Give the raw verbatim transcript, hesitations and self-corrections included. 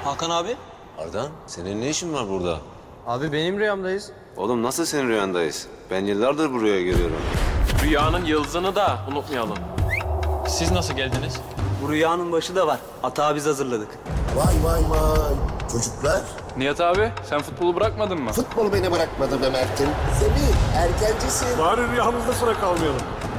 Hakan abi. Ardan, senin ne işin var burada? Abi benim rüyamdayız. Oğlum nasıl senin rüyandayız? Ben yıllardır buraya geliyorum. Rüyanın yıldızını da unutmayalım. Siz nasıl geldiniz? Bu rüyanın başı da var. Atağı biz hazırladık. Vay vay vay. Çocuklar, Nihat abi, sen futbolu bırakmadın mı? futbol beni bırakmadı be Mert'im. Semih, erkencisin. Bari rüyamızda sıra kalmayalım.